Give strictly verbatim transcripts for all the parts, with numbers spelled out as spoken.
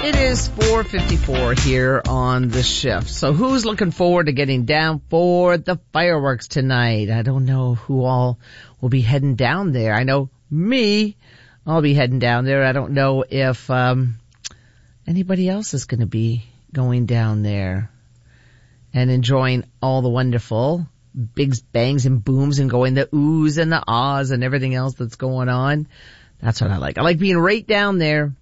It is four fifty-four here on The Shift. So who's looking forward to getting down for the fireworks tonight? I don't know who all will be heading down there. I know me, I'll be heading down there. I don't know if um anybody else is going to be going down there and enjoying all the wonderful big bangs and booms and going the oohs and the ahs and everything else that's going on. That's what I like. I like being right down there,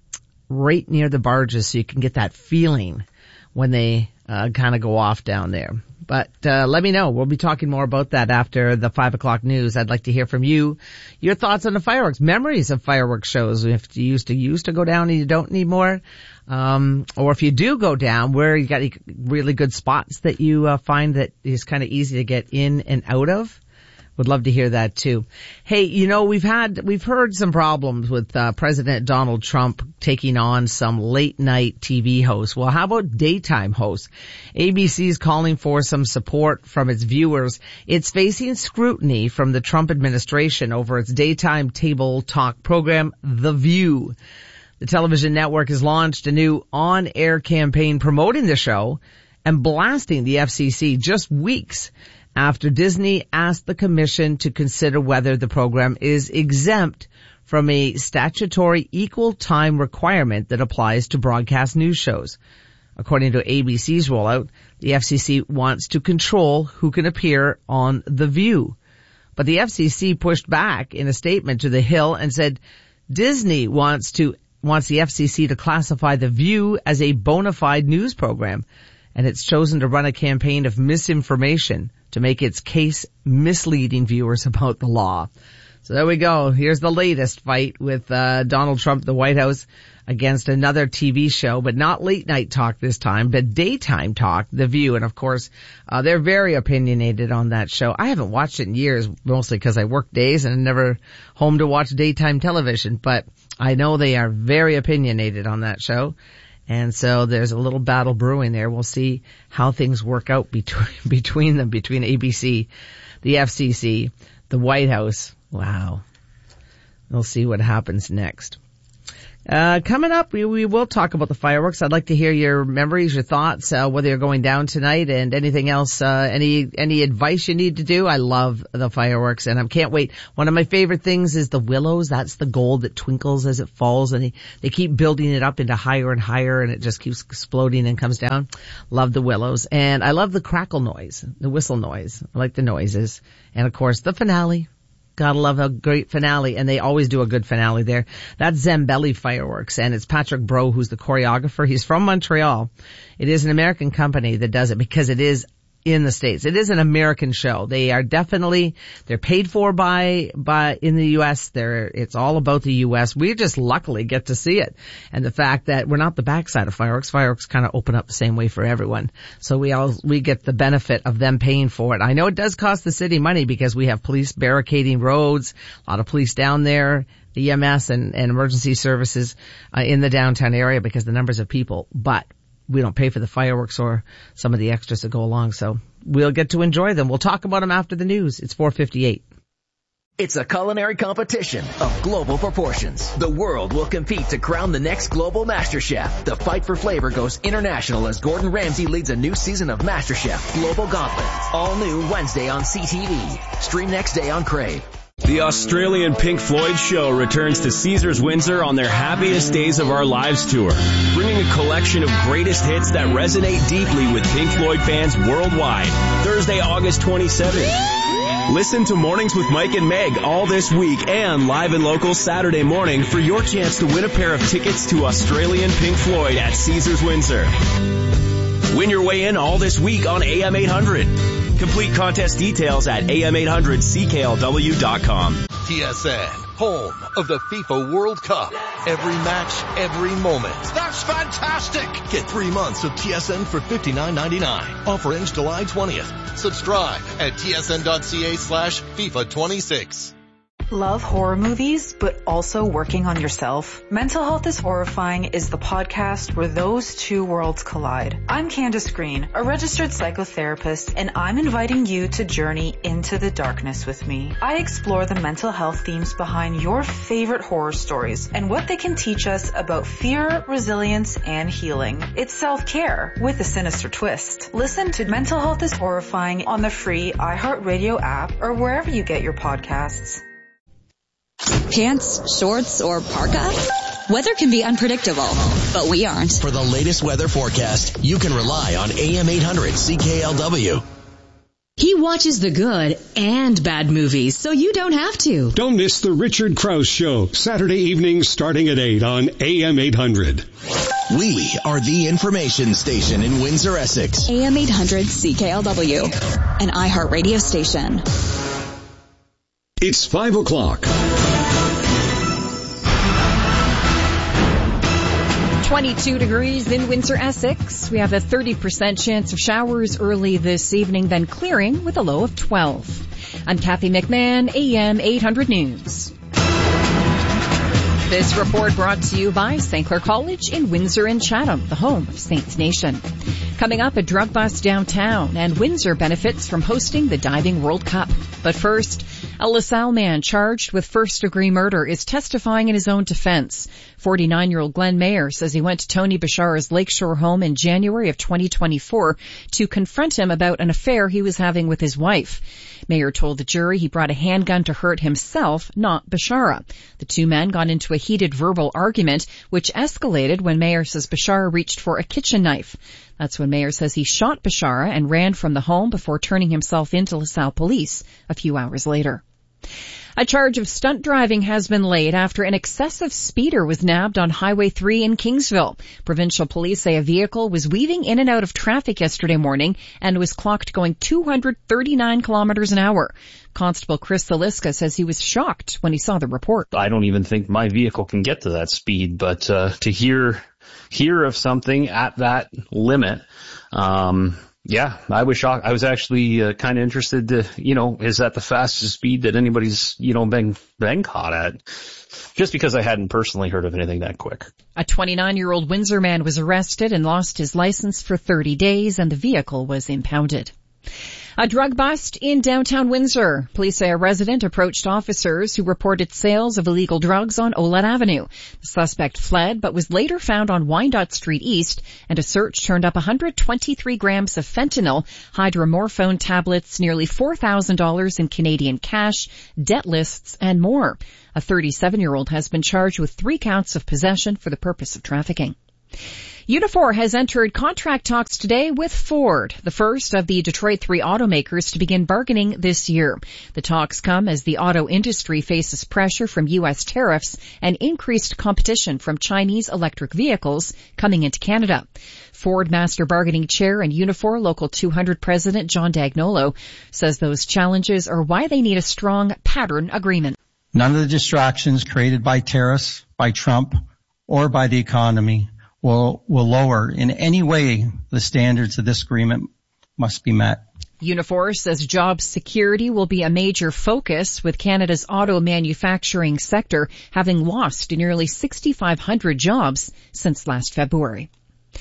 right near the barges, so you can get that feeling when they uh, kind of go off down there. But uh let me know. We'll be talking more about that after the five o'clock news. I'd like to hear from you, your thoughts on the fireworks, memories of fireworks shows. If you used to used to go down and you don't need more, um, or if you do go down, where you got really good spots that you uh, find that is kind of easy to get in and out of. Would love to hear that too. Hey, you know, we've had, we've heard some problems with uh, President Donald Trump taking on some late night T V hosts. Well, how about daytime hosts? A B C is calling for some support from its viewers. It's facing scrutiny from the Trump administration over its daytime table talk program, The View. The television network has launched a new on-air campaign promoting the show and blasting the F C C just weeks after Disney asked the commission to consider whether the program is exempt from a statutory equal time requirement that applies to broadcast news shows. According to A B C's rollout, the F C C wants to control who can appear on The View. But the F C C pushed back in a statement to The Hill and said Disney wants to wants the F C C to classify The View as a bona fide news program, and it's chosen to run a campaign of misinformation to make its case misleading viewers about the law. So there we go. Here's the latest fight with uh Donald Trump, the White House, against another T V show, but not late night talk this time, but daytime talk, The View. And of course, uh they're very opinionated on that show. I haven't watched it in years, mostly because I work days and I'm never home to watch daytime television, but I know they are very opinionated on that show. And so there's a little battle brewing there. We'll see how things work out between, between them, between A B C, the F C C, the White House. Wow. We'll see what happens next. Uh, coming up, we, we will talk about the fireworks. I'd like to hear your memories, your thoughts, uh, whether you're going down tonight and anything else, uh, any, any advice you need to do. I love the fireworks and I can't wait. One of my favorite things is the willows. That's the gold that twinkles as it falls, and they, they keep building it up into higher and higher, and it just keeps exploding and comes down. Love the willows. And I love the crackle noise, the whistle noise. I like the noises. And of course, the finale. Gotta love a great finale, and they always do a good finale there. That's Zambelli Fireworks, and it's Patrick Bro who's the choreographer. He's from Montreal. It is an American company that does it because it is in the States. It is an American show. They are definitely, they're paid for by, by, in the U S. They're, it's all about the U S. We just luckily get to see it. And the fact that we're not the backside of fireworks. Fireworks kind of open up the same way for everyone. So we all, we get the benefit of them paying for it. I know it does cost the city money because we have police barricading roads, a lot of police down there, the E M S and, and emergency services uh, in the downtown area because the numbers of people, but we don't pay for the fireworks or some of the extras that go along, so we'll get to enjoy them. We'll talk about them after the news. It's four fifty-eight. It's a culinary competition of global proportions. The world will compete to crown the next global master chef. The fight for flavor goes international as Gordon Ramsay leads a new season of MasterChef Global Gauntlet. All new Wednesday on C T V. Stream next day on Crave. The Australian Pink Floyd show returns to Caesars Windsor on their Happiest Days of Our Lives tour, bringing a collection of greatest hits that resonate deeply with Pink Floyd fans worldwide. Thursday, August twenty-seventh. Listen to Mornings with Mike and Meg all this week and live and local Saturday morning for your chance to win a pair of tickets to Australian Pink Floyd at Caesars Windsor. Win your way in all this week on A M eight hundred. Complete contest details at A M eight hundred C K L W dot com. T S N, home of the FIFA World Cup. Every match, every moment. That's fantastic! Get three months of T S N for fifty-nine ninety-nine. Offer ends July twentieth. Subscribe at tsn.ca slash FIFA 26. Love horror movies, but also working on yourself? Mental Health is Horrifying is the podcast where those two worlds collide. I'm Candace Green, a registered psychotherapist, and I'm inviting you to journey into the darkness with me. I explore the mental health themes behind your favorite horror stories and what they can teach us about fear, resilience, and healing. It's self-care with a sinister twist. Listen to Mental Health is Horrifying on the free iHeartRadio app or wherever you get your podcasts. Pants, shorts, or parka? Weather can be unpredictable, but we aren't. For the latest weather forecast, you can rely on A M eight hundred C K L W. He watches the good and bad movies, so you don't have to. Don't miss the Richard Krause Show, Saturday evenings starting at eight on A M eight hundred. We are the information station in Windsor, Essex. A M eight hundred C K L W, an iHeartRadio station. It's five o'clock. twenty-two degrees in Windsor, Essex. We have a thirty percent chance of showers early this evening, then clearing with a low of twelve. I'm Kathy McMahon, A M eight hundred News. This report brought to you by Saint Clair College in Windsor and Chatham, the home of Saints Nation. Coming up, a drug bust downtown, and Windsor benefits from hosting the Diving World Cup. But first, a LaSalle man charged with first-degree murder is testifying in his own defense. forty-nine-year-old Glenn Mayer says he went to Tony Bashara's Lakeshore home in January of twenty twenty-four to confront him about an affair he was having with his wife. Mayer told the jury he brought a handgun to hurt himself, not Bashara. The two men got into a heated verbal argument, which escalated when Mayer says Bashara reached for a kitchen knife. That's when Mayer says he shot Bashara and ran from the home before turning himself into LaSalle police a few hours later. A charge of stunt driving has been laid after an excessive speeder was nabbed on Highway three in Kingsville. Provincial police say a vehicle was weaving in and out of traffic yesterday morning and was clocked going two hundred thirty-nine kilometers an hour. Constable Chris Zaliska says he was shocked when he saw the report. I don't even think my vehicle can get to that speed, but uh, to hear hear of something at that limit, um yeah, I was shocked. I was actually uh, kind of interested to, you know, is that the fastest speed that anybody's, you know, been, been caught at? Just because I hadn't personally heard of anything that quick. A twenty-nine-year-old Windsor man was arrested and lost his license for thirty days, and the vehicle was impounded. A drug bust in downtown Windsor. Police say a resident approached officers who reported sales of illegal drugs on Olette Avenue. The suspect fled but was later found on Wyandotte Street East, and a search turned up one hundred twenty-three grams of fentanyl, hydromorphone tablets, nearly four thousand dollars in Canadian cash, debt lists, and more. A thirty-seven-year-old has been charged with three counts of possession for the purpose of trafficking. Unifor has entered contract talks today with Ford, the first of the Detroit three automakers to begin bargaining this year. The talks come as the auto industry faces pressure from U S tariffs and increased competition from Chinese electric vehicles coming into Canada. Ford Master Bargaining Chair and Unifor Local two hundred President John Dagnolo says those challenges are why they need a strong pattern agreement. None of the distractions created by tariffs, by Trump, or by the economy will will lower in any way the standards of this agreement must be met. Unifor says job security will be a major focus, with Canada's auto manufacturing sector having lost nearly six thousand five hundred jobs since last February.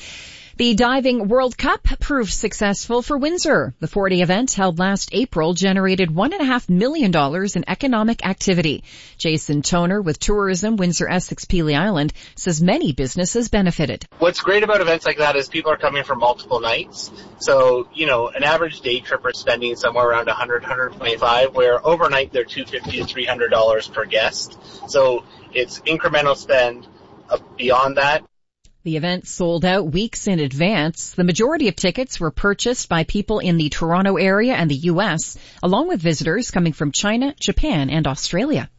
The Diving World Cup proved successful for Windsor. The four-day event held last April generated one and a half million dollars in economic activity. Jason Toner with Tourism Windsor Essex Pelee Island says many businesses benefited. What's great about events like that is people are coming for multiple nights. So, you know, an average day tripper is spending somewhere around one hundred, one hundred twenty-five, where overnight they're two hundred fifty to three hundred dollars per guest. So it's incremental spend beyond that. The event sold out weeks in advance. The majority of tickets were purchased by people in the Toronto area and the U S, along with visitors coming from China, Japan, and Australia.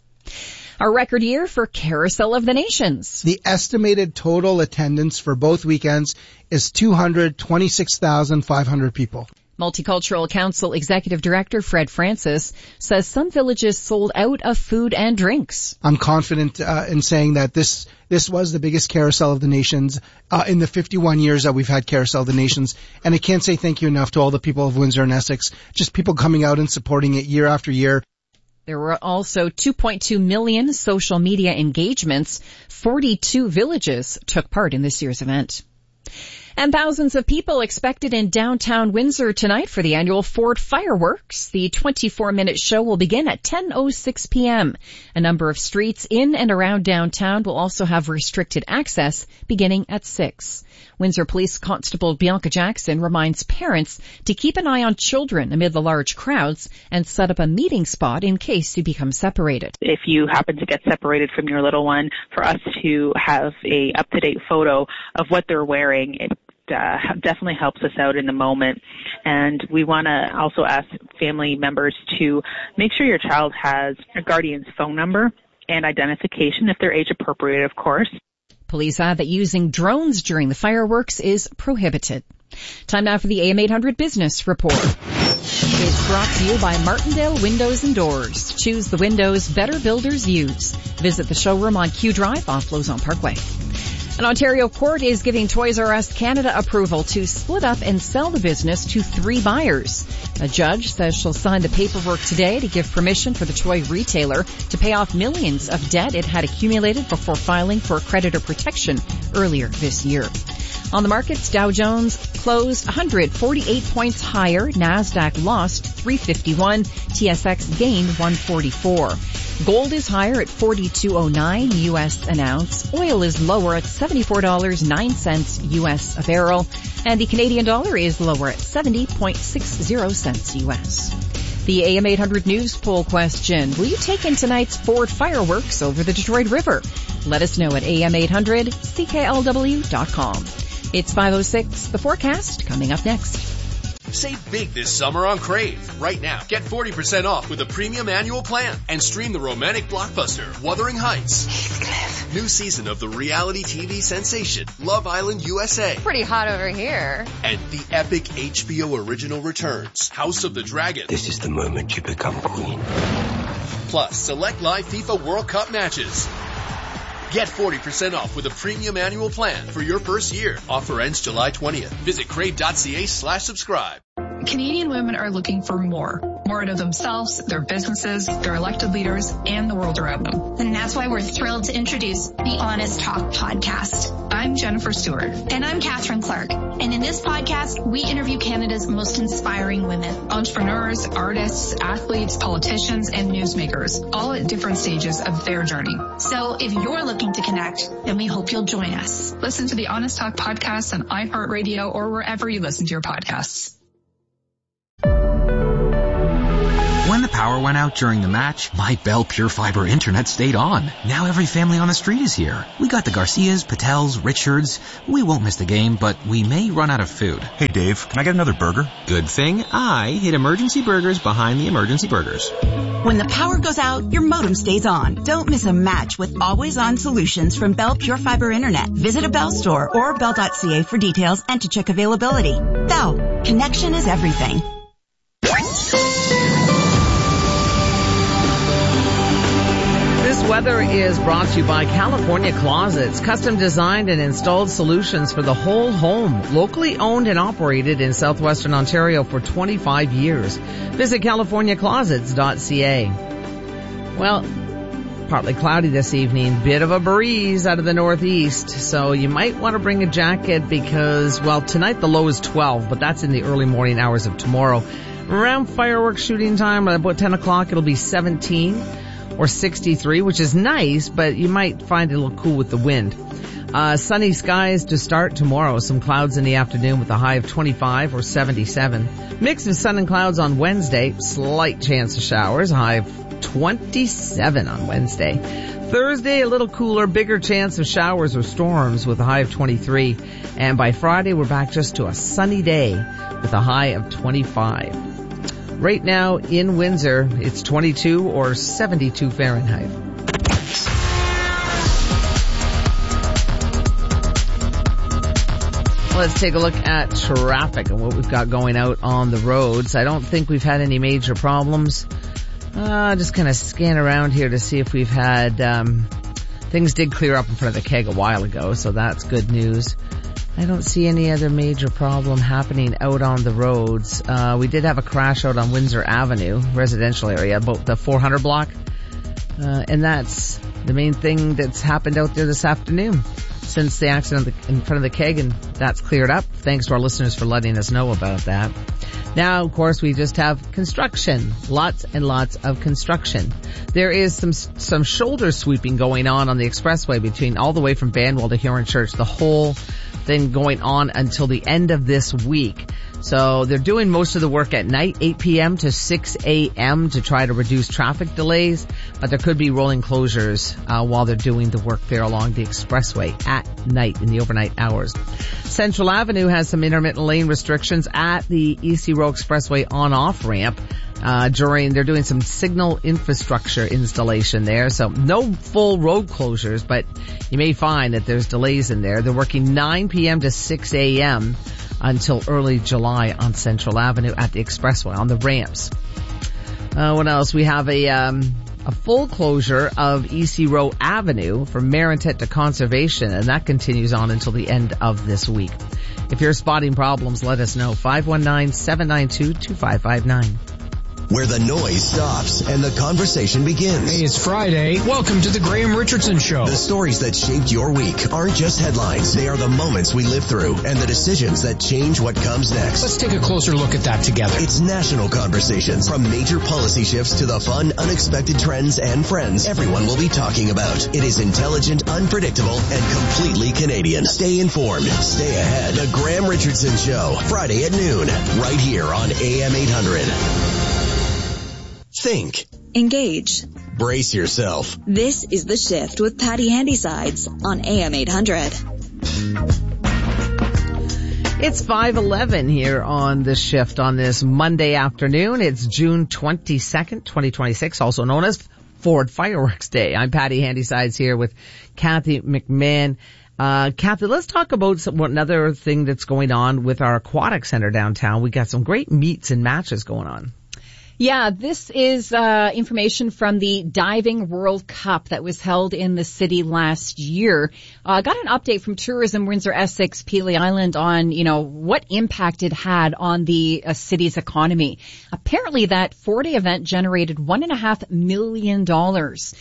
A record year for Carousel of the Nations. The estimated total attendance for both weekends is two hundred twenty-six thousand five hundred people. Multicultural Council Executive Director Fred Francis says some villages sold out of food and drinks. I'm confident uh, in saying that this this was the biggest Carousel of the Nations uh, in the fifty-one years that we've had Carousel of the Nations. And I can't say thank you enough to all the people of Windsor and Essex, just people coming out and supporting it year after year. There were also two point two million social media engagements. forty-two villages took part in this year's event. And thousands of people expected in downtown Windsor tonight for the annual Ford Fireworks. The twenty-four minute show will begin at ten oh six p.m. A number of streets in and around downtown will also have restricted access beginning at six. Windsor Police Constable Bianca Jackson reminds parents to keep an eye on children amid the large crowds and set up a meeting spot in case you become separated. If you happen to get separated from your little one, for us to have a up-to-date photo of what they're wearing, it Uh, definitely helps us out in the moment. And we want to also ask family members to make sure your child has a guardian's phone number and identification if they're age appropriate, of course. Police add that using drones during the fireworks is prohibited. Time now for the A M eight hundred Business Report. It's brought to you by Martindale Windows and Doors. Choose the windows better builders use. Visit the showroom on Q Drive off Lausanne Parkway. An Ontario court is giving Toys R Us Canada approval to split up and sell the business to three buyers. A judge says she'll sign the paperwork today to give permission for the toy retailer to pay off millions of debt it had accumulated before filing for creditor protection earlier this year. On the markets, Dow Jones closed one hundred forty-eight points higher. NASDAQ lost three fifty-one. T S X gained one forty-four. Gold is higher at forty-two oh nine U S an ounce. Oil is lower at seventy-four dollars and nine cents U S a barrel. And the Canadian dollar is lower at seventy point six zero cents U S. The A M eight hundred News poll question. Will you take in tonight's Ford Fireworks over the Detroit River? Let us know at A M eight hundred C K L W dot com. It's five oh six. The forecast coming up next. Save big this summer on Crave. Right now, get forty percent off with a premium annual plan and stream the romantic blockbuster Wuthering Heights. Heathcliff. New season of the reality T V sensation Love Island U S A. Pretty hot over here. And the epic H B O original returns House of the Dragon. This is the moment you become queen. Plus, select live FIFA World Cup matches. Get forty percent off with a premium annual plan for your first year. Offer ends July twentieth. Visit crave.ca slash subscribe. Canadian women are looking for more. More out of themselves, their businesses, their elected leaders, and the world around them. And that's why we're thrilled to introduce the Honest Talk podcast. I'm Jennifer Stewart. And I'm Catherine Clark. And in this podcast, we interview Canada's most inspiring women. Entrepreneurs, artists, athletes, politicians, and newsmakers, all at different stages of their journey. So if you're looking to connect, then we hope you'll join us. Listen to the Honest Talk podcast on iHeartRadio or wherever you listen to your podcasts. When the power went out during the match, my Bell Pure Fiber internet stayed on. Now every family on the street is here. We got the Garcias, Patels, Richards. We won't miss the game, but we may run out of food. Hey Dave, can I get another burger? Good thing I hid Emergency Burgers behind the Emergency Burgers. When the power goes out, your modem stays on. Don't miss a match with always-on solutions from Bell Pure Fiber Internet. Visit a Bell store or bell dot c a for details and to check availability. Bell, connection is everything. This weather is brought to you by California Closets, custom designed and installed solutions for the whole home, locally owned and operated in southwestern Ontario for twenty-five years. Visit california closets dot c a. Well, partly cloudy this evening, bit of a breeze out of the northeast, so you might want to bring a jacket because, well, tonight the low is twelve, but that's in the early morning hours of tomorrow. Around fireworks shooting time, about ten o'clock, it'll be seventeen. Or sixty-three, which is nice, but you might find it a little cool with the wind. Uh, sunny skies to start tomorrow. Some clouds in the afternoon with a high of twenty-five or seventy-seven. Mix of sun and clouds on Wednesday. Slight chance of showers. A high of twenty-seven on Wednesday. Thursday, a little cooler, bigger chance of showers or storms with a high of twenty-three. And by Friday, we're back just to a sunny day with a high of twenty-five. Right now in Windsor, it's twenty-two or seventy-two Fahrenheit. Let's take a look at traffic and what we've got going out on the roads. I don't think we've had any major problems. Uh, just kind of scan around here to see if we've had, um, things did clear up in front of the keg a while ago, so that's good news. I don't see any other major problem happening out on the roads. Uh, we did have a crash out on Windsor Avenue, residential area, about the four hundred block. Uh, and that's the main thing that's happened out there this afternoon since the accident in front of the keg, and that's cleared up. Thanks to our listeners for letting us know about that. Now, of course, we just have construction. Lots and lots of construction. There is some some shoulder sweeping going on on the expressway between all the way from Banwell to Huron Church. The whole thing going on until the end of this week. So they're doing most of the work at night, eight p.m. to six a.m. to try to reduce traffic delays, but there could be rolling closures uh, while they're doing the work there along the expressway at night in the overnight hours. Central Avenue has some intermittent lane restrictions at the E C Row Expressway on-off ramp. Uh, during, they're doing some signal infrastructure installation there. So no full road closures, but you may find that there's delays in there. They're working nine p.m. to six a.m. until early July on Central Avenue at the expressway on the ramps. Uh, what else? We have a, um, a full closure of E C Row Avenue from Marintet to Conservation, and that continues on until the end of this week. If you're spotting problems, let us know. five one nine, seven nine two, two five five nine. Where the noise stops and the conversation begins. Hey, it's Friday. Welcome to the Graham Richardson Show. The stories that shaped your week aren't just headlines. They are the moments we live through and the decisions that change what comes next. Let's take a closer look at that together. It's national conversations. From major policy shifts to the fun, unexpected trends and friends everyone will be talking about. It is intelligent, unpredictable, and completely Canadian. Stay informed. Stay ahead. The Graham Richardson Show. Friday at noon. Right here on A M eight hundred. Think. Engage. Brace yourself. This is The Shift with Patty Handysides on A M eight hundred. It's five eleven here on The Shift on this Monday afternoon. It's June twenty-second, twenty twenty-six, also known as Ford Fireworks Day. I'm Patty Handysides here with Kathy McMahon. Uh, Kathy, let's talk about some, another thing that's going on with our aquatic center downtown. We got some great meets and matches going on. Yeah, this is uh information from the Diving World Cup that was held in the city last year. Uh got an update from Tourism Windsor Essex Pelee Island on, you know, what impact it had on the uh, city's economy. Apparently that four-day event generated one and a half million dollars.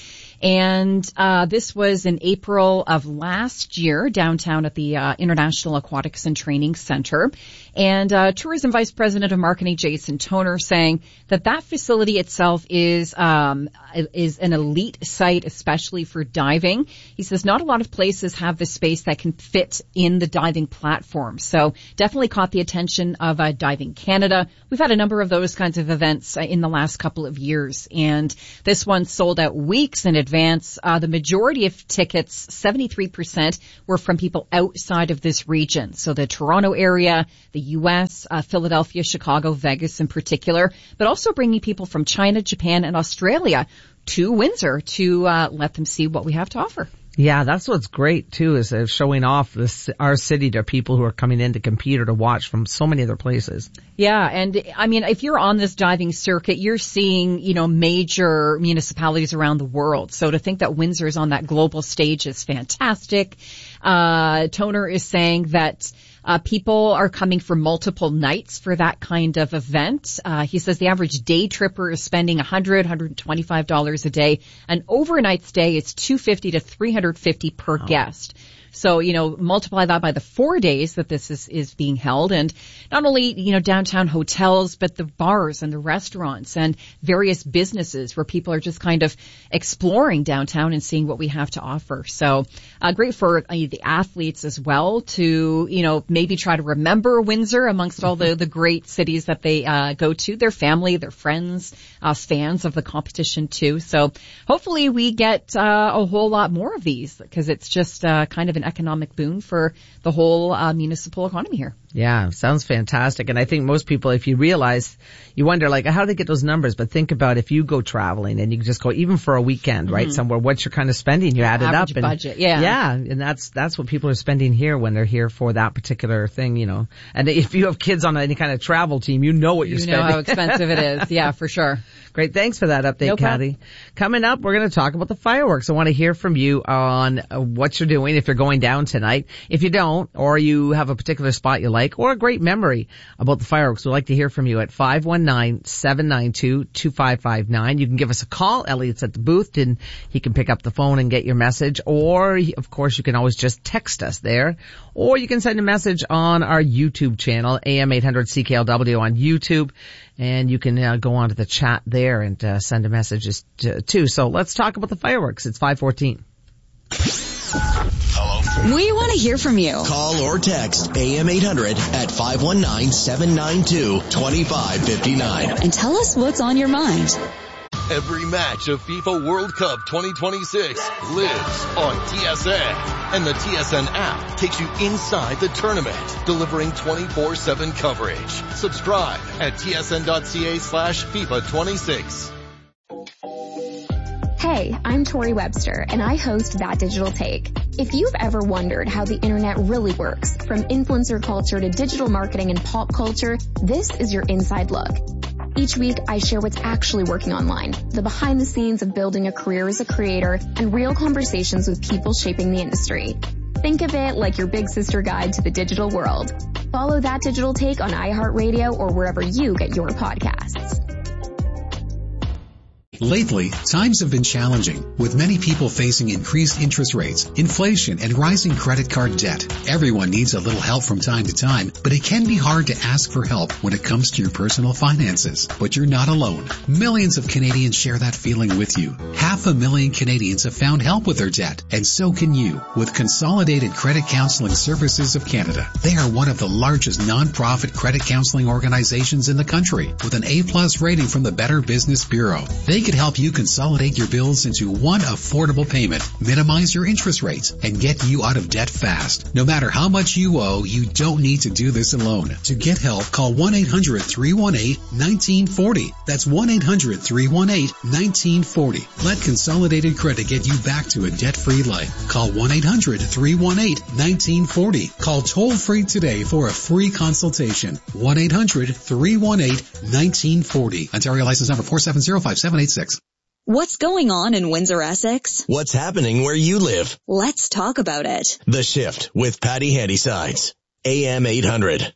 And uh this was in April of last year downtown at the uh, International Aquatics and Training Center. And uh Tourism Vice President of Marketing Jason Toner saying that that facility itself is um is an elite site, especially for diving. He says not a lot of places have the space that can fit in the diving platform. So definitely caught the attention of uh, Diving Canada. We've had a number of those kinds of events uh, in the last couple of years, and this one sold out weeks in advance. Uh, the majority of tickets, seventy-three percent, were from people outside of this region. So the Toronto area, the U S, uh, Philadelphia, Chicago, Vegas in particular, but also bringing people from China, Japan, and Australia to Windsor to uh, let them see what we have to offer. Yeah, that's what's great too, is they're showing off this, our city to people who are coming in to compete or to watch from so many other places. Yeah, and I mean, if you're on this diving circuit, you're seeing, you know, major municipalities around the world. So to think that Windsor is on that global stage is fantastic. Uh, Toner is saying that Uh, people are coming for multiple nights for that kind of event. Uh, he says the average day tripper is spending one hundred dollars, one hundred twenty-five dollars a day. An overnight stay is two hundred fifty dollars to three hundred fifty dollars per oh. guest. So, you know, multiply that by the four days that this is, is being held. And not only, you know, downtown hotels, but the bars and the restaurants and various businesses where people are just kind of exploring downtown and seeing what we have to offer. So, uh, great for uh, the athletes as well to, you know, maybe try to remember Windsor amongst all the, the great cities that they, uh, go to, their family, their friends, uh, fans of the competition too. So hopefully we get, uh, a whole lot more of these because it's just, uh, kind of an economic boon for the whole uh, municipal economy here. Yeah, sounds fantastic. And I think most people, if you realize, you wonder like, how do they get those numbers? But think about if you go traveling and you just go even for a weekend, right? Mm-hmm. Somewhere, what's your kind of spending? You add it Average up. And, budget, yeah. Yeah, and that's, that's what people are spending here when they're here for that particular thing, you know. And if you have kids on any kind of travel team, you know what you're you spending. You know how expensive it is. Yeah, for sure. Great. Thanks for that update, No Kathy. problem. Coming up, we're going to talk about the fireworks. I want to hear from you on uh, what you're doing if you're going down tonight. If you don't, or you have a particular spot you like, or a great memory about the fireworks, we'd like to hear from you at five one nine, seven nine two, two five five nine. You can give us a call. Elliot's at the booth, and he can pick up the phone and get your message. Or, of course, you can always just text us there. Or you can send a message on our YouTube channel, A M eight hundred C K L W on YouTube. And you can uh, go on to the chat there and uh, send a message to, too. So let's talk about the fireworks. It's five fourteen. Hello. We want to hear from you. Call or text A M eight hundred at five one nine, seven nine two, two five five nine. And tell us what's on your mind. Every match of FIFA World Cup twenty twenty-six lives on T S N. And the T S N app takes you inside the tournament, delivering twenty-four seven coverage. Subscribe at tsn.ca slash FIFA 26. Hey, I'm Tori Webster, and I host That Digital Take. If you've ever wondered how the internet really works, from influencer culture to digital marketing and pop culture, this is your inside look. Each week, I share what's actually working online, the behind the scenes of building a career as a creator, and real conversations with people shaping the industry. Think of it like your big sister guide to the digital world. Follow That Digital Take on iHeartRadio or wherever you get your podcasts. Lately, times have been challenging, with many people facing increased interest rates, inflation, and rising credit card debt. Everyone needs a little help from time to time, but it can be hard to ask for help when it comes to your personal finances. But you're not alone. Millions of Canadians share that feeling with you. Half a million Canadians have found help with their debt, and so can you with Consolidated Credit Counseling Services of Canada. They are one of the largest non-profit credit counseling organizations in the country, with an A-plus rating from the Better Business Bureau. They can help you consolidate your bills into one affordable payment, minimize your interest rates, and get you out of debt fast. No matter how much you owe, you don't need to do this alone. To get help, call one eight hundred, three one eight, one nine four zero. That's one eight hundred, three one eight, one nine four zero. Let Consolidated Credit get you back to a debt-free life. Call one eight hundred, three one eight, one nine four zero. Call toll-free today for a free consultation. one eight hundred, three one eight, one nine four zero. Ontario license number four seven zero five seven eight six. What's going on in Windsor, Essex? What's happening where you live? Let's talk about it. The Shift with Patty Handysides. A M eight hundred.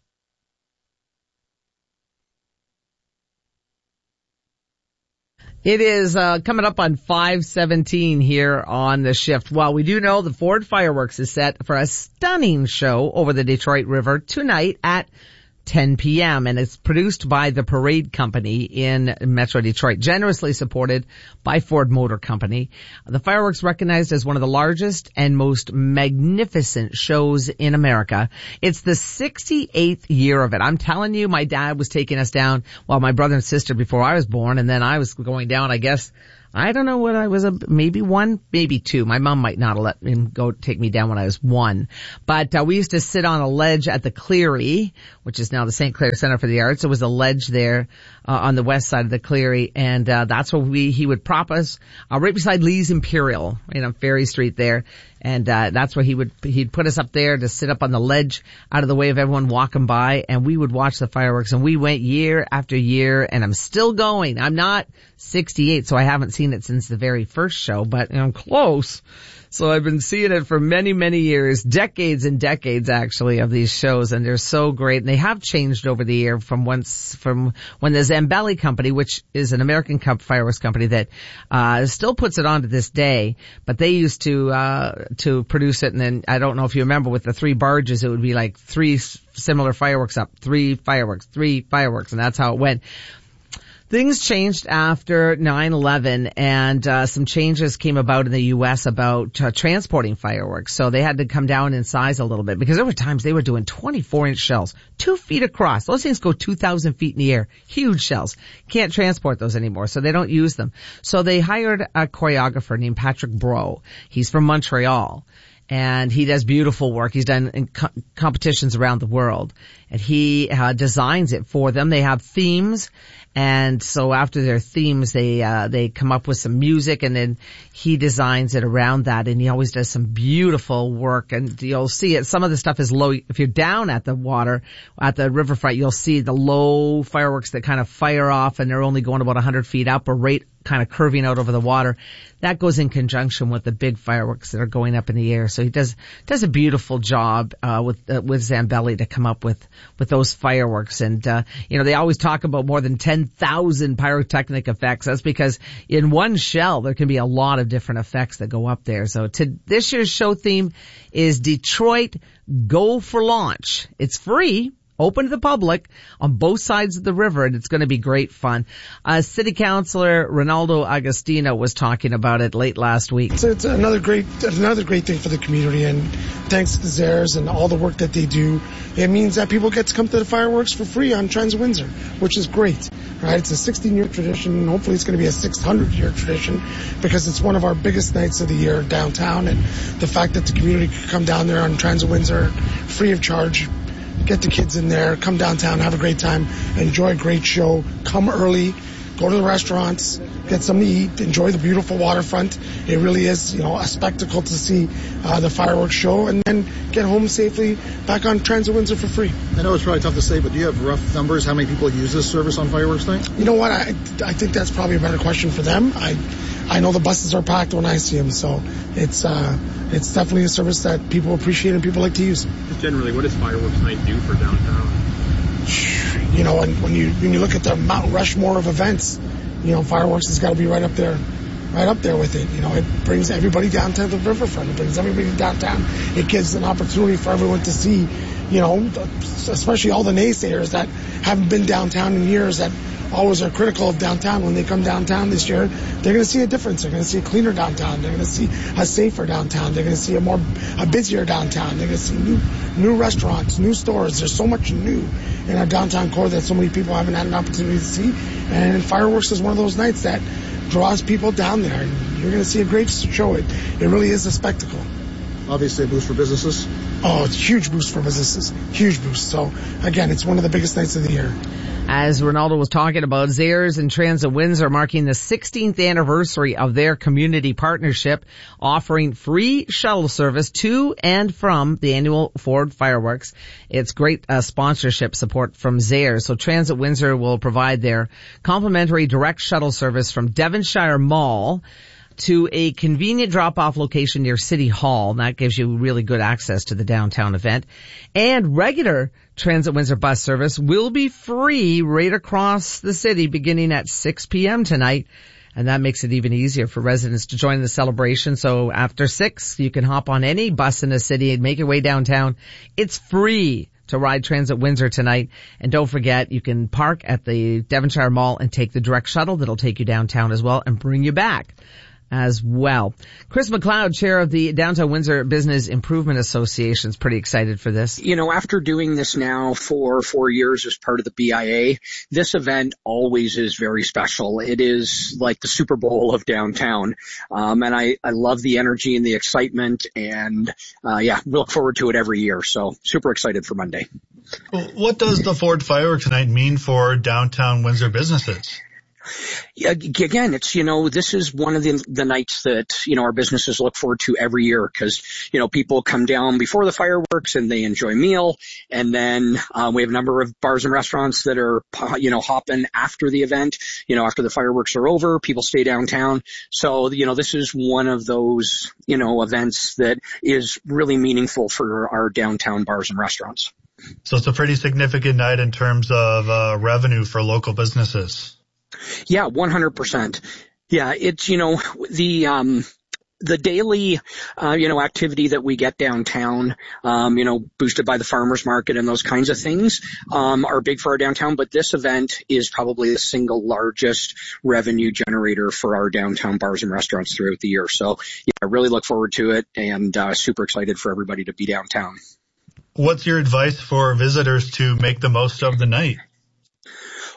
It is uh coming up on five seventeen here on The Shift. Well, we do know the Ford Fireworks is set for a stunning show over the Detroit River tonight at ten p.m. and it's produced by the Parade Company in Metro Detroit, generously supported by Ford Motor Company. The fireworks recognized as one of the largest and most magnificent shows in America. It's the sixty-eighth year of it. I'm telling you, my dad was taking us down, well, my brother and sister before I was born, and then I was going down, I guess, I don't know what I was, a, maybe one, maybe two. My mom might not have let him go take me down when I was one. But uh, we used to sit on a ledge at the Cleary, which is now the Saint Clair Center for the Arts. It was a ledge there uh, on the west side of the Cleary, and uh, that's where we he would prop us uh, right beside Lee's Imperial, you know, Ferry Street there. And uh that's where he would he'd put us up there to sit up on the ledge out of the way of everyone walking by, and we would watch the fireworks. And we went year after year, and I'm still going. I'm not sixty-eight, so I haven't seen it since the very first show, but I'm close. So I've been seeing it for many, many years, decades and decades actually of these shows, and they're so great. And they have changed over the year from once, from when the Zambelli Company, which is an American fireworks company that, uh, still puts it on to this day, but they used to, uh, to produce it. And then I don't know if you remember with the three barges, it would be like three similar fireworks up, three fireworks, three fireworks, and that's how it went. Things changed after nine eleven, and uh some changes came about in the U S about uh, transporting fireworks. So they had to come down in size a little bit, because there were times they were doing twenty-four inch shells, two feet across. Those things go two thousand feet in the air. Huge shells. Can't transport those anymore, so they don't use them. So they hired a choreographer named Patrick Bro. He's from Montreal. and he does beautiful work. He's done in co- competitions around the world, and he uh, designs it for them. They have themes, and so after their themes, they uh, they come up with some music, and then he designs it around that. And he always does some beautiful work, and you'll see it. Some of the stuff is low. If you're down at the water, at the riverfront, you'll see the low fireworks that kind of fire off, and they're only going about one hundred feet up, or right kind of curving out over the water. That goes in conjunction with the big fireworks that are going up in the air. So he does does a beautiful job uh, with uh, with Zambelli to come up with with those fireworks. And uh, you know, they always talk about more than ten thousand pyrotechnic effects. That's because in one shell there can be a lot of different effects that go up there. So to this year's show theme is Detroit Go for Launch. It's free, open to the public on both sides of the river, and it's going to be great fun. Uh, City Councillor Ronaldo Agostino was talking about it late last week. So it's another great, another great thing for the community, and thanks to the Zares and all the work that they do, it means that people get to come to the fireworks for free on Transit Windsor, which is great. Right? It's a sixteen-year tradition, and hopefully it's going to be a six hundred year tradition, because it's one of our biggest nights of the year downtown, and the fact that the community can come down there on Transit Windsor free of charge, get the kids in there, come downtown, have a great time, enjoy a great show, come early, go to the restaurants, get something to eat, enjoy the beautiful waterfront. It really is, you know, a spectacle to see uh, the fireworks show, and then get home safely back on Transit Windsor for free. I know it's probably tough to say, but do you have rough numbers how many people use this service on fireworks night? You know what? I I think that's probably a better question for them. I I know the buses are packed when I see them, so it's uh it's definitely a service that people appreciate and people like to use. Just generally, what does fireworks night do for downtown? You know, when, when you when you look at the Mount Rushmore of events, you know, fireworks has got to be right up there, right up there with it. You know, it brings everybody down to the riverfront. It brings everybody downtown. It gives an opportunity for everyone to see, you know, especially all the naysayers that haven't been downtown in years, that always are critical of downtown. When they come downtown this year, they're going to see a difference. They're going to see a cleaner downtown. They're going to see a safer downtown. They're going to see a more, a busier downtown. They're going to see new, new restaurants, new stores. There's so much new in our downtown core that so many people haven't had an opportunity to see. And fireworks is one of those nights that draws people down there. And you're going to see a great show. It, it really is a spectacle. Obviously a boost for businesses. Oh, it's a huge boost for businesses. Huge boost. So again, it's one of the biggest nights of the year. As Ronaldo was talking about, Zares and Transit Windsor marking the sixteenth anniversary of their community partnership, offering free shuttle service to and from the annual Ford fireworks. It's great uh, sponsorship support from Zares. So Transit Windsor will provide their complimentary direct shuttle service from Devonshire Mall to a convenient drop-off location near City Hall. And that gives you really good access to the downtown event. And regular Transit Windsor bus service will be free right across the city beginning at six p.m. tonight. And that makes it even easier for residents to join the celebration. So after six, you can hop on any bus in the city and make your way downtown. It's free to ride Transit Windsor tonight. And don't forget, you can park at the Devonshire Mall and take the direct shuttle that'll take you downtown as well and bring you back as well. Chris McLeod, chair of the Downtown Windsor Business Improvement Association, is pretty excited for this. You know, after doing this now for four years as part of the B I A, this event always is very special. It is like the Super Bowl of downtown. Um, and I, I love the energy and the excitement, and, uh, yeah, we look forward to it every year. So super excited for Monday. Well, what does the Ford Fireworks Night mean for downtown Windsor businesses? Yeah, again, it's, you know, this is one of the, the nights that, you know, our businesses look forward to every year, because, you know, people come down before the fireworks and they enjoy a meal. And then, uh, we have a number of bars and restaurants that are, you know, hopping after the event, you know, after the fireworks are over, people stay downtown. So, you know, this is one of those, you know, events that is really meaningful for our downtown bars and restaurants. So it's a pretty significant night in terms of, uh, revenue for local businesses. Yeah, one hundred percent. Yeah, it's, you know, the, um, the daily, uh, you know, activity that we get downtown, um, you know, boosted by the farmers market and those kinds of things, um, are big for our downtown. But this event is probably the single largest revenue generator for our downtown bars and restaurants throughout the year. So, yeah, I really look forward to it, and, uh, super excited for everybody to be downtown. What's your advice for visitors to make the most of the night?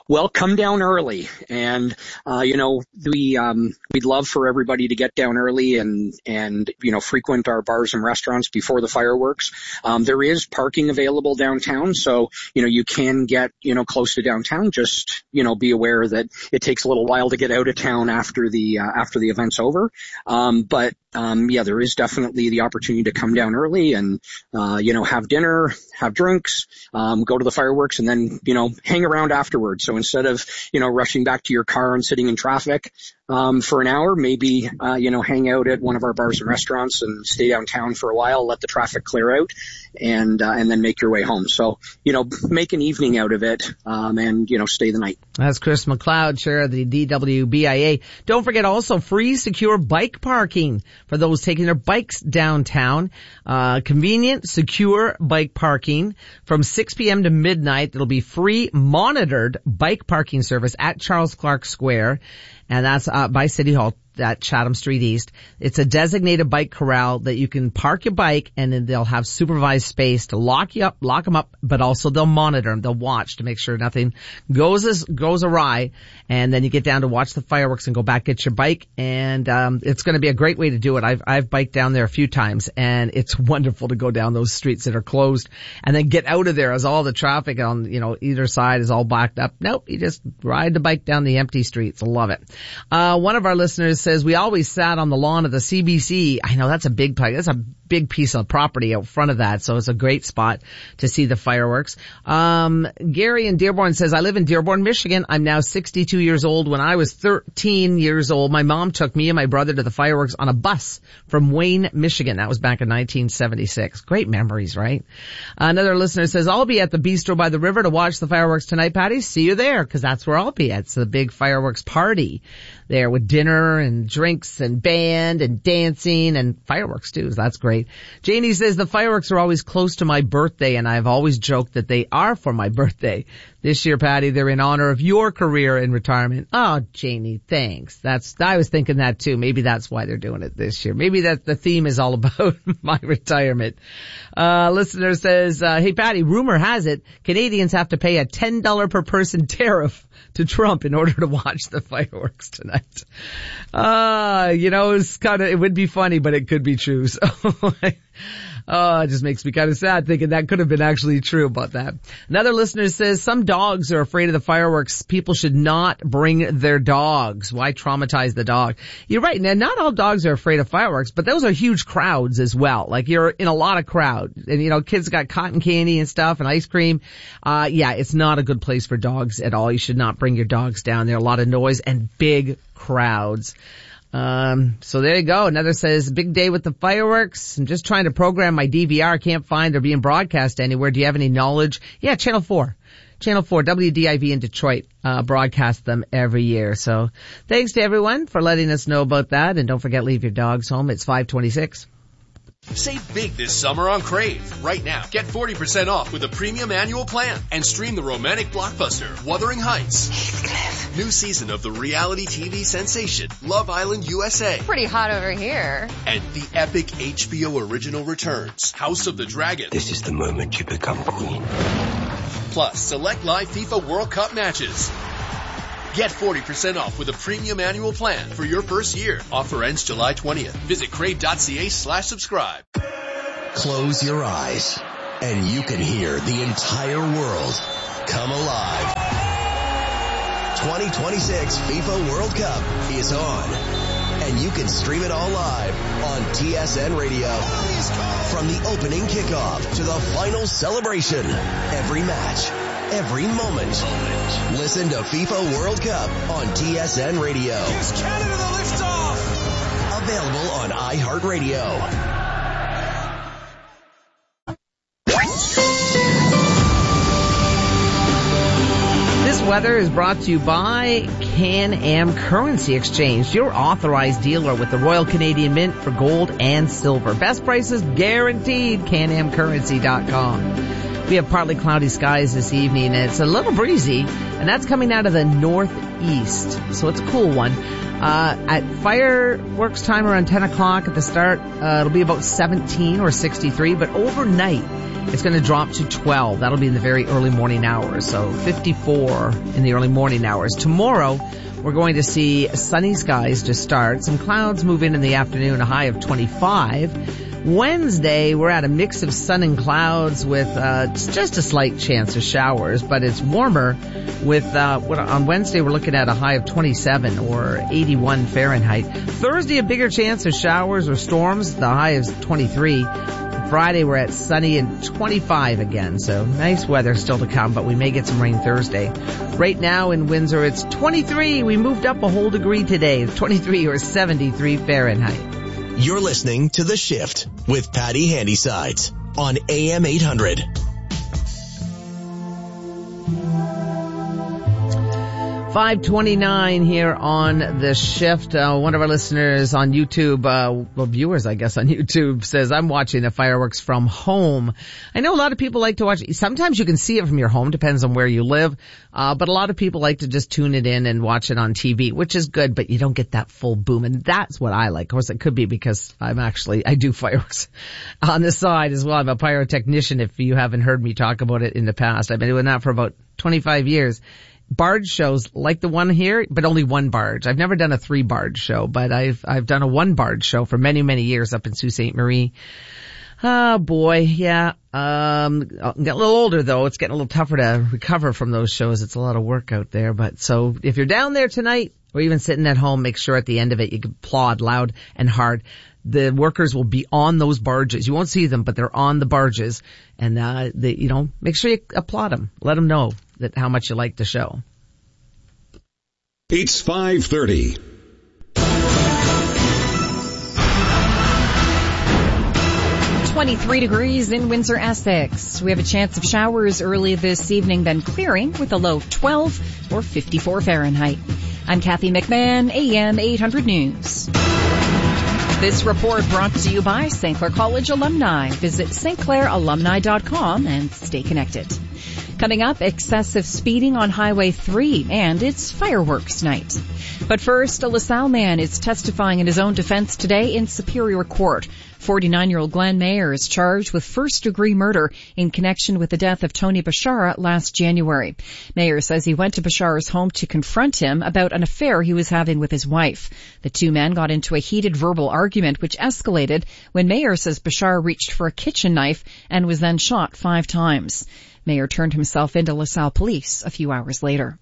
Well, come down early, and uh, you know we um, we'd love for everybody to get down early and and you know frequent our bars and restaurants before the fireworks. Um, there is parking available downtown, so you know you can get you know close to downtown. Just you know be aware that it takes a little while to get out of town after the uh, after the event's over. Um, but um, yeah, there is definitely the opportunity to come down early and uh, you know have dinner, have drinks, um, go to the fireworks, and then you know hang around afterwards. So instead of, you know, rushing back to your car and sitting in traffic, um, for an hour, maybe, uh, you know, hang out at one of our bars and restaurants and stay downtown for a while, let the traffic clear out, and, uh, and then make your way home. So, you know, make an evening out of it, um, and, you know, stay the night. That's Chris McLeod, Chair of the D W B I A. Don't forget also free secure bike parking for those taking their bikes downtown. Uh, convenient, secure bike parking from six p.m. to midnight. It'll be free monitored bike parking service at Charles Clark Square, and that's uh, by City Hall at Chatham Street East. It's a designated bike corral that you can park your bike, and then they'll have supervised space to lock you up, lock them up, but also they'll monitor them. They'll watch to make sure nothing goes as, goes awry, and then you get down to watch the fireworks and go back get your bike, and um it's going to be a great way to do it. I've I've biked down there a few times, and it's wonderful to go down those streets that are closed and then get out of there as all the traffic on, you know, either side is all backed up. Nope, you just ride the bike down the empty streets. I love it. Uh one of our listeners says, we always sat on the lawn of the C B C. I know that's a big, that's a big piece of property out front of that, so it's a great spot to see the fireworks. Um, Gary in Dearborn says, I live in Dearborn, Michigan. I'm now sixty-two years old. When I was thirteen years old, my mom took me and my brother to the fireworks on a bus from Wayne, Michigan. That was back in nineteen seventy-six. Great memories, right? Another listener says, I'll be at the Bistro by the River to watch the fireworks tonight, Patty. See you there, because that's where I'll be. It's the big fireworks party there with dinner and drinks and band and dancing and fireworks too. So that's great. Janie says, the fireworks are always close to my birthday, and I've always joked that they are for my birthday. This year, Patty, they're in honor of your career in retirement. Oh, Janie, thanks. That's, I was thinking that too. Maybe that's why they're doing it this year. Maybe that the theme is all about my retirement. Uh, listener says, uh, hey Patty, rumor has it Canadians have to pay a ten dollars per person tariff to Trump in order to watch the fireworks tonight. Uh, you know, it's kind of, it would be funny, but it could be true. So, oh, it just makes me kind of sad thinking that could have been actually true about that. Another listener says, some dogs are afraid of the fireworks. People should not bring their dogs. Why traumatize the dog? You're right. Now, not all dogs are afraid of fireworks, but those are huge crowds as well. Like, you're in a lot of crowd, and you know, kids got cotton candy and stuff and ice cream. Uh, yeah, it's not a good place for dogs at all. You should not bring your dogs down there. A lot of noise and big crowds. Um, so there you go. Another says, big day with the fireworks. I'm just trying to program my D V R. Can't find they're being broadcast anywhere. Do you have any knowledge? Yeah, Channel four. Channel four, W D I V in Detroit, uh, broadcast them every year. So thanks to everyone for letting us know about that. And don't forget, leave your dogs home. It's five twenty-six. Save big this summer on Crave. Right now, get forty percent off with a premium annual plan and stream the romantic blockbuster Wuthering Heights. Heathcliff. New season of the reality T V sensation Love Island U S A. Pretty hot over here. And the epic H B O original returns House of the Dragon. This is the moment you become queen. Plus, select live FIFA World Cup matches. Get forty percent off with a premium annual plan for your first year. Offer ends July twentieth. Visit crave.ca slash subscribe. Close your eyes and you can hear the entire world come alive. twenty twenty-six FIFA World Cup is on, and you can stream it all live on T S N Radio. From the opening kickoff to the final celebration, every match, every moment. Listen to FIFA World Cup on T S N Radio. Gives Canada the liftoff. Available on iHeartRadio. This weather is brought to you by Can-Am Currency Exchange, your authorized dealer with the Royal Canadian Mint for gold and silver. Best prices guaranteed, can am currency dot com. We have partly cloudy skies this evening, and it's a little breezy, and that's coming out of the northeast, so it's a cool one. Uh, at fireworks time around ten o'clock at the start, uh, it'll be about seventeen or sixty-three, but overnight it's going to drop to twelve. That'll be in the very early morning hours, so fifty-four in the early morning hours. Tomorrow, we're going to see sunny skies to start. Some clouds move in in the afternoon, a high of twenty-five. Wednesday, we're at a mix of sun and clouds with uh just a slight chance of showers, but it's warmer with, uh on Wednesday, we're looking at a high of twenty-seven or eighty-one Fahrenheit. Thursday, a bigger chance of showers or storms. The high is twenty-three. Friday, we're at sunny and twenty-five again, so nice weather still to come, but we may get some rain Thursday. Right now in Windsor, it's twenty-three. We moved up a whole degree today. It's twenty-three or seventy-three Fahrenheit. You're listening to The Shift with Patty Handysides on A M eight hundred. five twenty-nine here on The Shift. Uh, one of our listeners on YouTube, uh, well, viewers, I guess, on YouTube says, I'm watching the fireworks from home. I know a lot of people like to watch. Sometimes you can see it from your home, depends on where you live. Uh, but a lot of people like to just tune it in and watch it on T V, which is good, but you don't get that full boom. And that's what I like. Of course, it could be because I'm actually, I do fireworks on the side as well. I'm a pyrotechnician, if you haven't heard me talk about it in the past. I've been doing that for about twenty-five years. Barge shows like the one here, but only one barge. I've never done a three barge show, but I've, I've done a one barge show for many, many years up in Sault Ste. Marie. Oh boy, yeah. Um, I'm getting a little older though. It's getting a little tougher to recover from those shows. It's a lot of work out there, but so if you're down there tonight or even sitting at home, make sure at the end of it you can applaud loud and hard. The workers will be on those barges. You won't see them, but they're on the barges, and uh, they, you know, make sure you applaud them. Let them know that how much you like the show. It's five thirty. twenty-three degrees in Windsor, Essex. We have a chance of showers early this evening, then clearing with a low of twelve or fifty-four Fahrenheit. I'm Kathy McMahon, A M eight hundred News. This report brought to you by Saint Clair College alumni. Visit s t clair alumni dot com and stay connected. Coming up, excessive speeding on Highway three, and it's fireworks night. But first, a LaSalle man is testifying in his own defense today in Superior Court. forty-nine-year-old Glenn Mayer is charged with first-degree murder in connection with the death of Tony Bashara last January. Mayer says he went to Bashara's home to confront him about an affair he was having with his wife. The two men got into a heated verbal argument which escalated when Mayer says Bashara reached for a kitchen knife and was then shot five times. Mayer turned himself into LaSalle police a few hours later.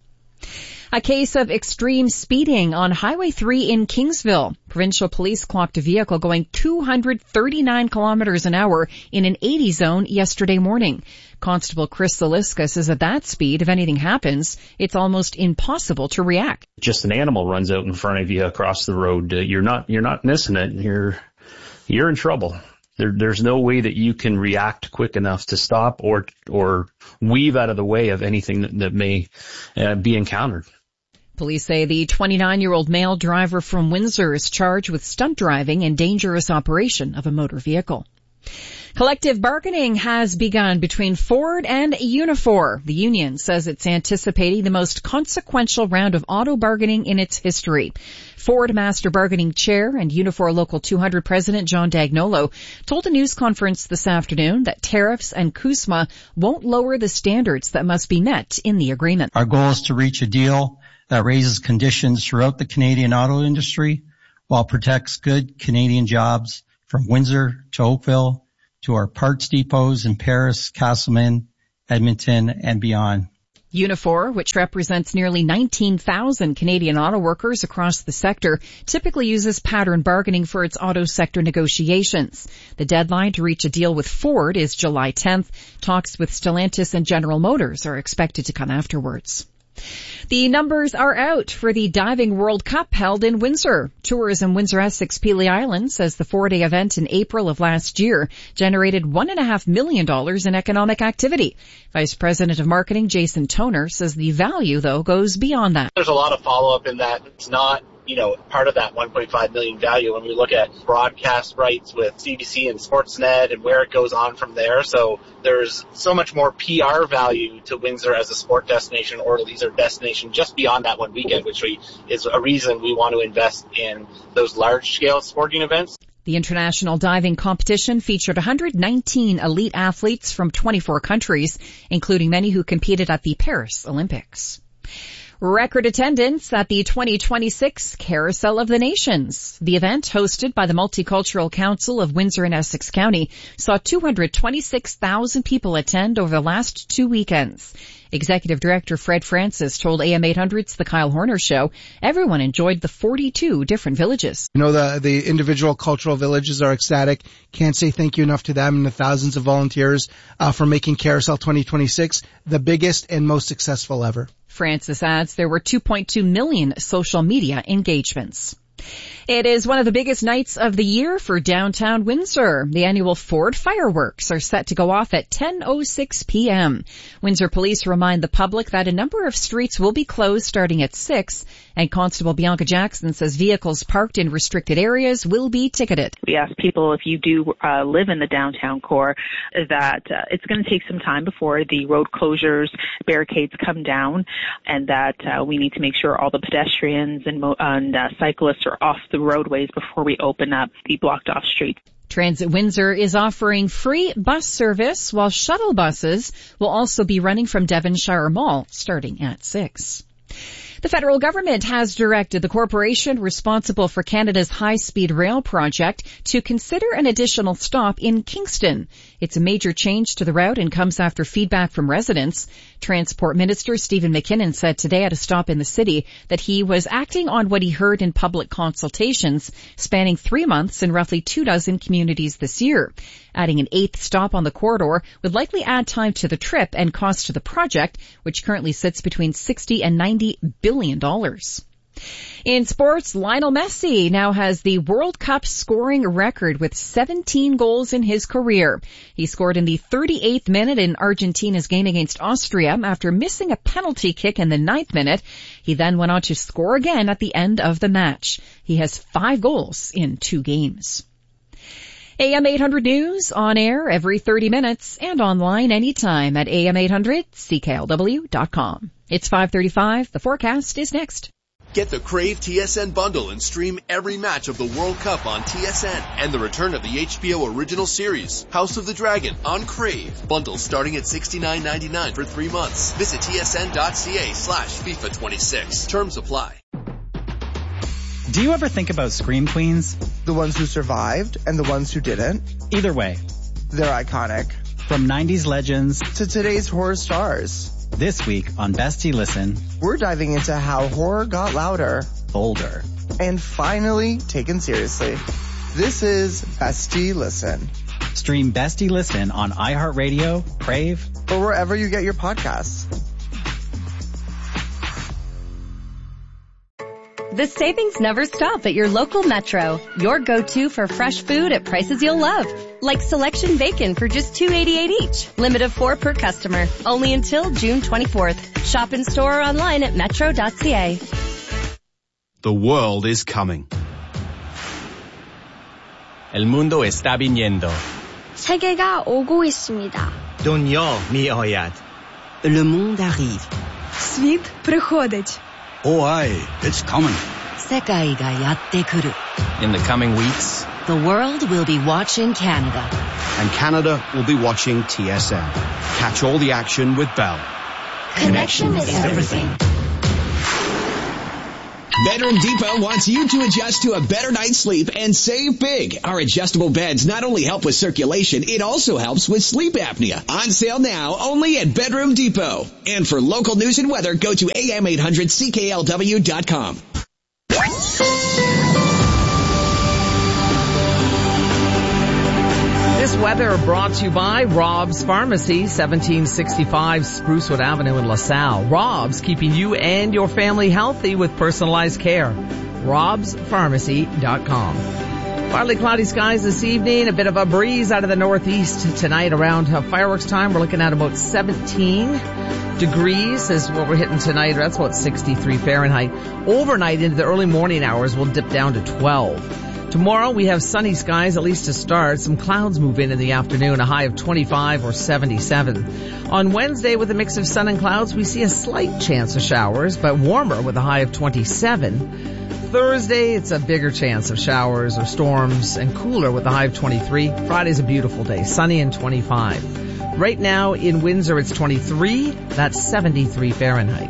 A case of extreme speeding on Highway three in Kingsville. Provincial police clocked a vehicle going two hundred thirty-nine kilometers an hour in an eighty zone yesterday morning. Constable Chris Zaliska says at that speed, if anything happens, it's almost impossible to react. Just an animal runs out in front of you across the road. Uh, you're not, you're not missing it. You're, you're in trouble. There, there's no way that you can react quick enough to stop or, or weave out of the way of anything that, that may uh, be encountered. Police say the twenty-nine-year-old male driver from Windsor is charged with stunt driving and dangerous operation of a motor vehicle. Collective bargaining has begun between Ford and Unifor. The union says it's anticipating the most consequential round of auto bargaining in its history. Ford Master Bargaining Chair and Unifor Local two hundred President John Dagnolo told a news conference this afternoon that tariffs and CUSMA won't lower the standards that must be met in the agreement. Our goal is to reach a deal that raises conditions throughout the Canadian auto industry while protects good Canadian jobs from Windsor to Oakville to our parts depots in Paris, Castleman, Edmonton, and beyond. Unifor, which represents nearly nineteen thousand Canadian auto workers across the sector, typically uses pattern bargaining for its auto sector negotiations. The deadline to reach a deal with Ford is July tenth. Talks with Stellantis and General Motors are expected to come afterwards. The numbers are out for the Diving World Cup held in Windsor. Tourism Windsor Essex Pelee Island says the four-day event in April of last year generated one and a half million dollars in economic activity. Vice President of Marketing Jason Toner says the value, though, goes beyond that. There's a lot of follow-up in that it's not you know, part of that one point five million value when we look at broadcast rights with C B C and Sportsnet and where it goes on from there. So there's so much more P R value to Windsor as a sport destination or a leisure destination just beyond that one weekend, which we, is a reason we want to invest in those large-scale sporting events. The international diving competition featured one hundred nineteen elite athletes from twenty-four countries, including many who competed at the Paris Olympics. Record attendance at the twenty twenty-six Carousel of the Nations. The event, hosted by the Multicultural Council of Windsor and Essex County, saw two hundred twenty-six thousand people attend over the last two weekends. Executive Director Fred Francis told A M eight hundred's The Kyle Horner Show everyone enjoyed the forty-two different villages. You know, the, the individual cultural villages are ecstatic. Can't say thank you enough to them and the thousands of volunteers uh, for making Carousel twenty twenty-six the biggest and most successful ever. Francis adds there were two point two million social media engagements. It is one of the biggest nights of the year for downtown Windsor. The annual Ford fireworks are set to go off at ten oh six p.m. Windsor police remind the public that a number of streets will be closed starting at six, and Constable Bianca Jackson says vehicles parked in restricted areas will be ticketed. We ask people, if you do uh, live in the downtown core, that uh, it's going to take some time before the road closures, barricades come down, and that uh, we need to make sure all the pedestrians and, mo- and uh, cyclists are off the roadways before we open up the blocked off streets. Transit Windsor is offering free bus service, while shuttle buses will also be running from Devonshire Mall starting at six. The federal government has directed the corporation responsible for Canada's high-speed rail project to consider an additional stop in Kingston. It's a major change to the route and comes after feedback from residents. Transport Minister Stephen McKinnon said today at a stop in the city that he was acting on what he heard in public consultations spanning three months in roughly two dozen communities this year. Adding an eighth stop on the corridor would likely add time to the trip and cost to the project, which currently sits between sixty and ninety billion dollars. In sports, Lionel Messi now has the World Cup scoring record with seventeen goals in his career. He scored in the thirty-eighth minute in Argentina's game against Austria after missing a penalty kick in the ninth minute. He then went on to score again at the end of the match. He has five goals in two games. A M eight hundred News on air every thirty minutes and online anytime at A M eight hundred C K L W dot com. It's five thirty-five. The forecast is next. Get the Crave T S N bundle and stream every match of the World Cup on T S N and the return of the H B O original series, House of the Dragon, on Crave. Bundles starting at sixty-nine ninety-nine for three months. Visit tsn.ca slash FIFA twenty-six. Terms apply. Do you ever think about Scream Queens? The ones who survived and the ones who didn't? Either way, they're iconic. From nineties legends to today's horror stars. This week on Bestie Listen, we're diving into how horror got louder, bolder, and finally taken seriously. This is Bestie Listen. Stream Bestie Listen on iHeartRadio, Crave, or wherever you get your podcasts. The savings never stop at your local Metro. Your go-to for fresh food at prices you'll love. Like selection bacon for just two dollars and eighty-eight cents each. Limit of four per customer. Only until June twenty-fourth. Shop in store or online at metro dot c a. The world is coming. El mundo está viniendo. 세계가 오고 있습니다. Dunya miayad. Le monde arrive. Світ приходить. Oh, aye, it's coming. 世界がやってくる. In the coming weeks, the world will be watching Canada. And Canada will be watching T S N. Catch all the action with Bell. Connection is everything. Bedroom Depot wants you to adjust to a better night's sleep and save big. Our adjustable beds not only help with circulation, it also helps with sleep apnea. On sale now only at Bedroom Depot. And for local news and weather, go to A M eight hundred C K L W dot com. This weather brought to you by Rob's Pharmacy, seventeen sixty-five Sprucewood Avenue in LaSalle. Rob's, keeping you and your family healthy with personalized care. robs pharmacy dot com. Partly cloudy skies this evening, a bit of a breeze out of the northeast tonight around uh, fireworks time. We're looking at about seventeen degrees is what we're hitting tonight. That's about sixty-three Fahrenheit. Overnight into the early morning hours, we'll dip down to twelve. Tomorrow we have sunny skies, at least to start. Some clouds move in in the afternoon, a high of twenty-five or seventy-seven. On Wednesday, with a mix of sun and clouds, we see a slight chance of showers, but warmer with a high of twenty-seven. Thursday, it's a bigger chance of showers or storms and cooler with a high of twenty-three. Friday's a beautiful day, sunny and twenty-five. Right now in Windsor, it's twenty-three. That's seventy-three Fahrenheit.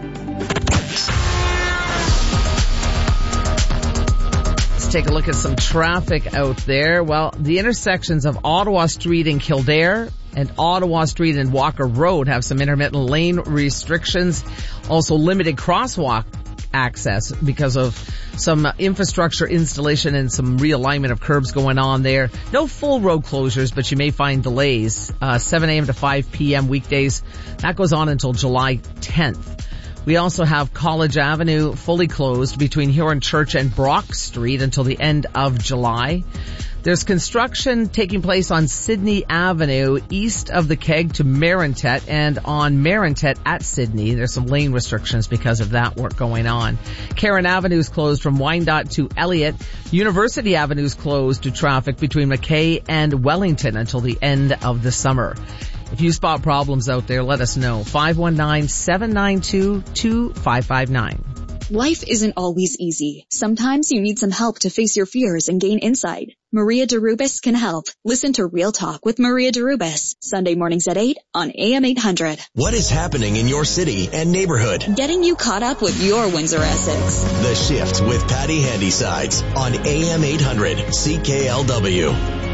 Let's take a look at some traffic out there. Well, the intersections of Ottawa Street and Kildare and Ottawa Street and Walker Road have some intermittent lane restrictions. Also limited crosswalk access because of some infrastructure installation and some realignment of curbs going on there. No full road closures, but you may find delays. Uh, seven a.m. to five p.m. weekdays. That goes on until July tenth. We also have College Avenue fully closed between Huron Church and Brock Street until the end of July. There's construction taking place on Sydney Avenue east of the Keg to Marintet, and on Marintet at Sydney. There's some lane restrictions because of that work going on. Karen Avenue is closed from Wyandotte to Elliott. University Avenue is closed to traffic between McKay and Wellington until the end of the summer. If you spot problems out there, let us know. five one nine, seven nine two, two five five nine. Life isn't always easy. Sometimes you need some help to face your fears and gain insight. Maria DeRubis can help. Listen to Real Talk with Maria DeRubis, Sunday mornings at eight on A M eight hundred. What is happening in your city and neighborhood? Getting you caught up with your Windsor Essex. The Shift with Patty Handysides on A M eight hundred C K L W.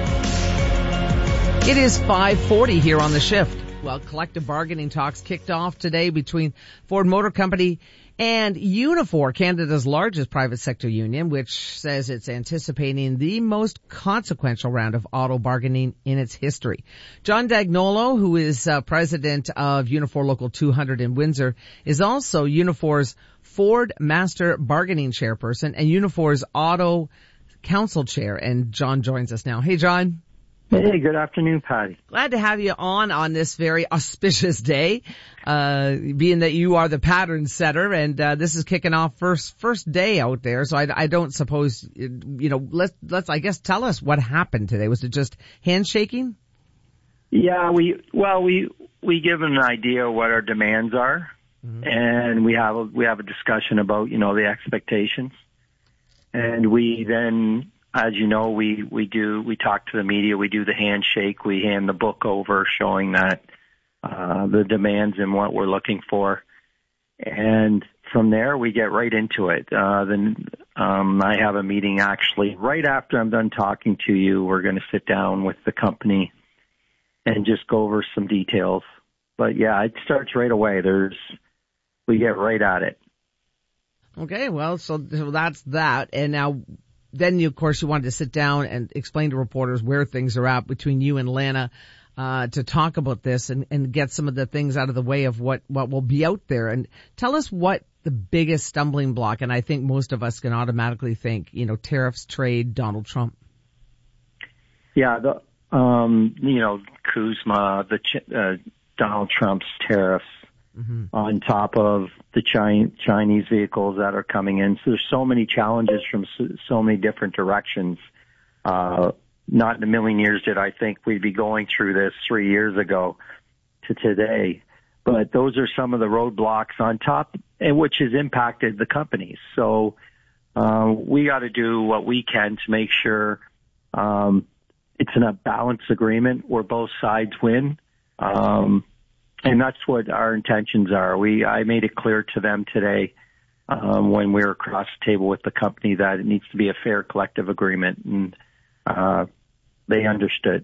It is five forty here on The Shift. Well, collective bargaining talks kicked off today between Ford Motor Company and Unifor, Canada's largest private sector union, which says it's anticipating the most consequential round of auto bargaining in its history. John Dagnolo, who is uh, president of Unifor Local two hundred in Windsor, is also Unifor's Ford Master Bargaining Chairperson and Unifor's Auto Council Chair. And John joins us now. Hey, John. Hey, good afternoon, Patty. Glad to have you on on this very auspicious day, uh, being that you are the pattern setter, and uh, this is kicking off first first day out there. So I, I don't suppose, you know, let's let's I guess tell us what happened today. Was it just handshaking? Yeah, we well we we give an idea of what our demands are, mm-hmm. and we have a, we have a discussion about you know the expectations, and we then. As you know, we, we do, we talk to the media, we do the handshake, we hand the book over showing that, uh, the demands and what we're looking for. And from there, we get right into it. Uh, then, um, I have a meeting actually right after I'm done talking to you. We're going to sit down with the company and just go over some details. But yeah, it starts right away. There's, we get right at it. Okay. Well, so, so that's that. And now, then, you, of course, you wanted to sit down and explain to reporters where things are at between you and Lana uh, to talk about this and, and get some of the things out of the way of what, what will be out there. And tell us what the biggest stumbling block, and I think most of us can automatically think, you know, tariffs, trade, Donald Trump. Yeah, the, um, you know, Kuzma, the uh, Donald Trump's tariffs. Mm-hmm. On top of the Chi- Chinese vehicles that are coming in. So there's so many challenges from so, so many different directions. Uh, not in a million years did I think we'd be going through this three years ago to today. But those are some of the roadblocks on top, and which has impacted the companies. So uh, we got to do what we can to make sure um, it's in a balanced agreement where both sides win. Um, And that's what our intentions are. We, I made it clear to them today, um, when we were across the table with the company that it needs to be a fair collective agreement, and, uh, they understood.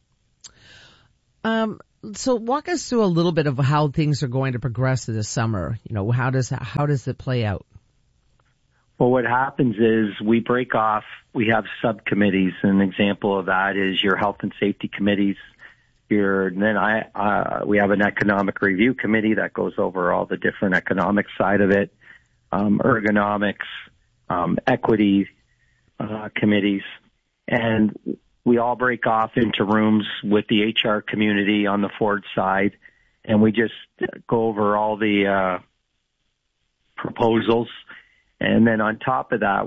Um, so walk us through a little bit of how things are going to progress this summer. You know, how does, how does it play out? Well, what happens is we break off, we have subcommittees. An example of that is your health and safety committees. Here, and then I, uh, we have an economic review committee that goes over all the different economic side of it, um, ergonomics, um, equity, uh, committees. and we all break off into rooms with the H R community on the Ford side, and we just go over all the uh, proposals. And then on top of that,